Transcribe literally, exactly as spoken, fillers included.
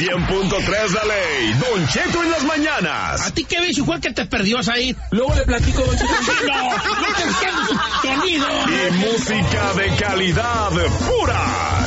cien punto tres La Ley, Don Cheto en las mañanas. ¿A ti qué ves, fue el que te perdió ahí? Luego le platico, Don Cheto. No, no te entiendo su sonido. Y música de calidad pura.